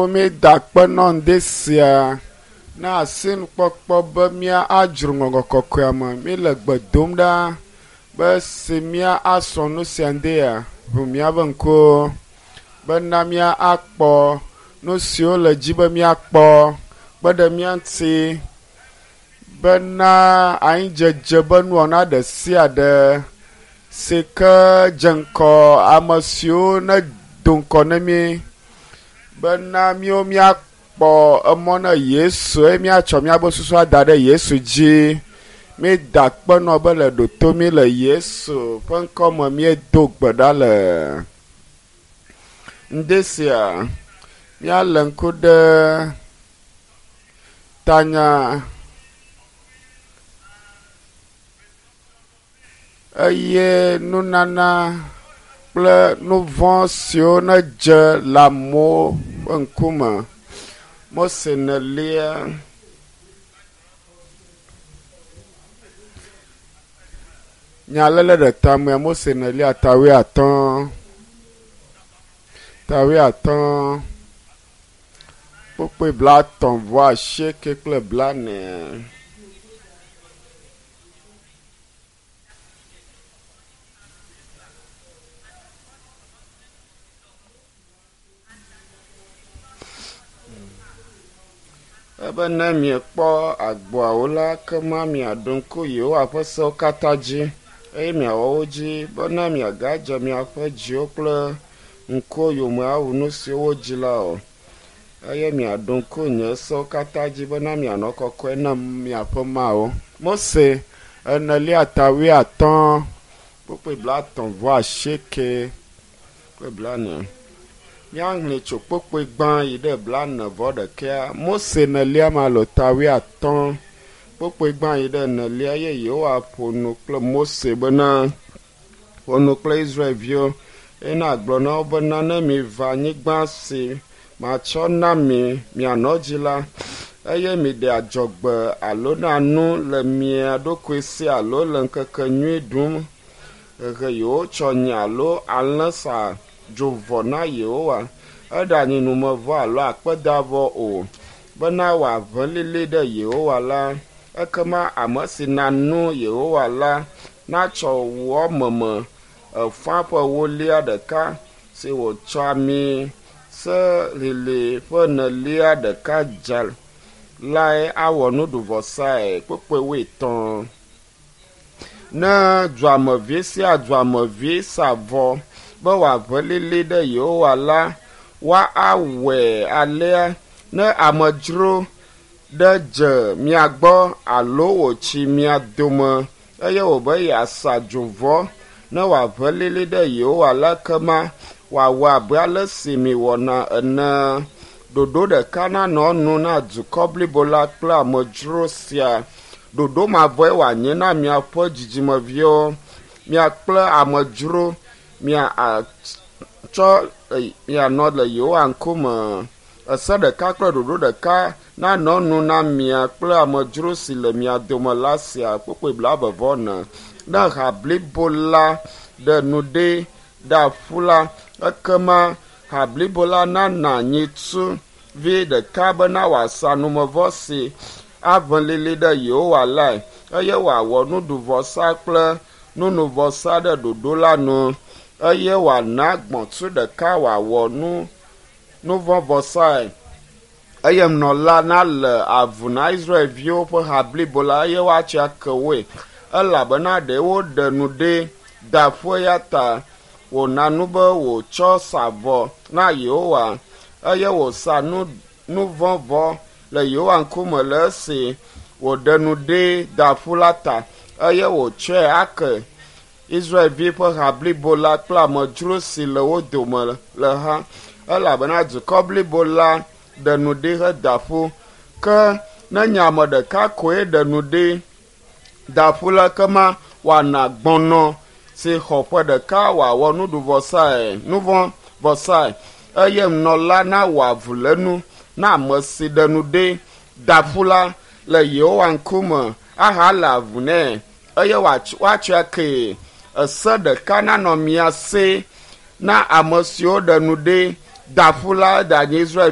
mi dakpe non desia na asin kpɔkpɔ be mía adzroŋɔŋɔ kɔkɔe me mi le gbe dom ɖa be si mía asrɔ̃ nu sia ndea ʋu mía be ŋkuwo bena mía akpɔ nu siwo le dzi be mía kpɔ kpe ɖe mía ŋuti bena anyidzedze be nuwɔna ɖe sia ɖe si ke dze ŋkɔ ame siwo ne do ŋkɔ ne mi bena míwo míakpɔ emɔ ne Yesu eye míatsɔ míabe susu ada ɖe Yesu dzi míeda kpenɔ be le ɖoto mi le Yesu ƒe ŋkɔ me míedo gbe ɖa le ŋde sia míale ŋku ɖe tanya eye nunana kple nuvɔ siwo ne dze le amewo ƒe ŋkume Mose nelia nyalele ɖe tame Mose nelia tawi atɔ̃ kpokpe bla etɔ̃ vɔ asieke kple blane. Ebe ne miekpɔ agboawo la ke ma miaɖo ŋku Yehowa ƒe sewo katã dzi eye miawɔ wo dzi bena miagadze miaƒe dziwo kple ŋkuwo yome awu nu siwo wodzi la o eye miaɖo ŋku nye sewo katã dzi bena mianɔ kɔkɔe na miaƒe mawo. Mose enelia tawi atɔ̃ kpokpe bla etɔ̃ vɔ asieke kple blane. Míaŋli tso kpokpe gbã yi ɖe blane vɔ ɖekea Mose nelia ma lo tawi atɔ̃ kpokpe gbã yi ɖe nelia eye Yehowa ƒo nu kple Mose bena ƒo nu kple Israelviwo ena gblɔ na wo bena ne mi va anyigba si matsɔ na mi mianɔ dzi la eye mi ɖe adzɔgbe alo na nu le mia ɖokui si alo le ŋkekenyui ɖum ɣe yewotsɔ nye alo alẽ sa dzovɔ na Yehowa eɖe anyinumevɔ alo akpedavɔ o bena wòaʋẽ lili ɖe Yehowa la ekema ame si na nu Yehowa la natsɔ wɔ meme efã ƒe ewolia ɖeka si wòtsɔ ami se lili ƒe nelia ɖeka dza lae awɔ nuɖuvɔsae kpokpe wuietɔ̃. Ne dzuamevi sia dzuamevi sa vɔ be wòaʋẽ lili ɖe Yehowa la woawɔe alea ne amedzro ɖe dze mia gbɔ alo wòtsi mia dome eye wòbe yeasa dzovɔ ne wòaʋẽ lili ɖe Yehowa la kema wòawɔ abe ale si mi wɔna ene. Ɖoɖo ɖeka nanɔ nu na dukɔ blibo la kple amedzro sia ɖoɖo mavɔe wòanye na miaƒe dzidzimeviwo miakple amedzro miatsɔ mianɔ le Yehowa ŋkume. Ese ɖeka kple ɖoɖo ɖeka nanɔ nu na mia kple amedzro si le mia dome la sia kpokpe bla-24 ne ha blibo la ɖe nu ɖe ɖe aƒu la ekema ha blibo la nana nyitsu vi ɖeka bena wòasa numevɔ si aʋẽ lili ɖe Yehowa lae eye wòawɔ nuɖuvɔsa kple nunovɔsa ɖe ɖoɖo la nu eye wòana gbɔ̃tsu ɖeka wòawɔ nuvɔvɔsae eye nɔla na le avu na Israelviwo ƒe ha blibo la eye woatsi akewoe elabena ɖe woɖe nu ɖe da ƒue ya ta wòna nu be wòtsɔ sa vɔ na Yehowa eye wòsa nuvɔvɔ le Yehowa ŋkume le esi wòɖe nu ɖe da ƒu la ta eye wòtsɔe ake Israelvi ƒe ha blibo la kple amedzro si le wo dome le ha elabena dukɔ blibo la ɖe nu ɖe heda ƒu ke nenye ame ɖeka koe ɖe nu ɖe da ƒu la kema wòana gbɔnɔ si xɔ ƒe ɖeka wòawɔ nuvɔvɔsae eye nɔla na wɔ avulenu na ame si ɖe nu ɖe da ƒu la le Yehowa ŋkume aha le avu nɛ eye woatsɔe akee. Ese ɖeka nanɔ mia se na ame siwo ɖe nu ɖe da ƒu la ɖe Israel